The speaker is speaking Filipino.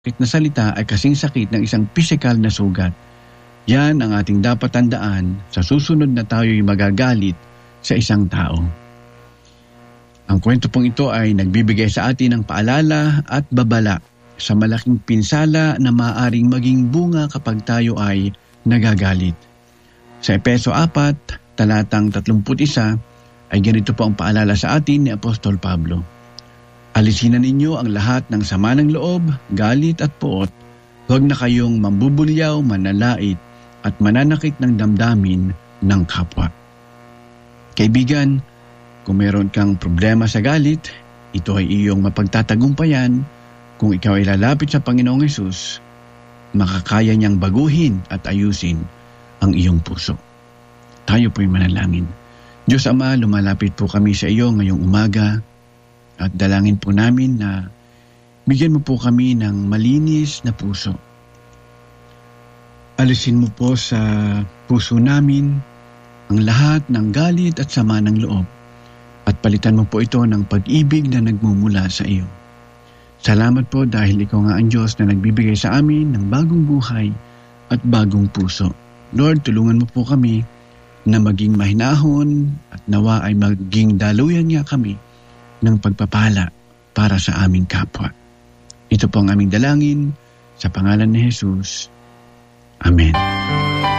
sakit na salita ay kasing sakit ng isang pisikal na sugat. Yan ang ating dapat tandaan sa susunod na tayo'y magagalit sa isang tao. Ang kwento pong ito ay nagbibigay sa atin ng paalala at babala sa malaking pinsala na maaaring maging bunga kapag tayo ay nagagalit. Sa Efeso 4, talatang 31, ay ganito po ang paalala sa atin ni Apostol Pablo. Alisin na ninyo ang lahat ng sama ng loob, galit at poot. Huwag na kayong mambubulyaw, manalait, at mananakit ng damdamin ng kapwa. Kaibigan, kung meron kang problema sa galit, ito ay iyong mapagtatagumpayan kung ikaw ay lalapit sa Panginoong Hesus, makakaya niyang baguhin at ayusin ang iyong puso. Tayo po'y manalangin. Diyos Ama, lumalapit po kami sa iyo ngayong umaga at dalangin po namin na bigyan mo po kami ng malinis na puso. Alisin mo po sa puso namin ang lahat ng galit at sama ng loob at palitan mo po ito ng pag-ibig na nagmumula sa iyo. Salamat po dahil ikaw nga ang Diyos na nagbibigay sa amin ng bagong buhay at bagong puso. Lord, tulungan mo po kami na maging mahinahon at nawa ay maging daluyan nga kami ng pagpapala para sa aming kapwa. Ito po ang aming dalangin sa pangalan ni Jesus. Amen.